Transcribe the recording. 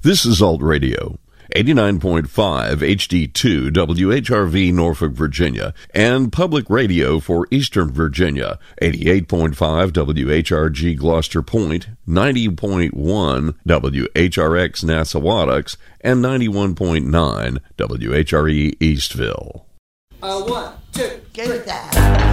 This is Alt Radio, 89.5 HD2 WHRV Norfolk, Virginia, and Public Radio for Eastern Virginia, 88.5 WHRG Gloucester Point, 90.1 WHRX Nassawadox, and 91.9 WHRE Eastville. 1, 2, Get that.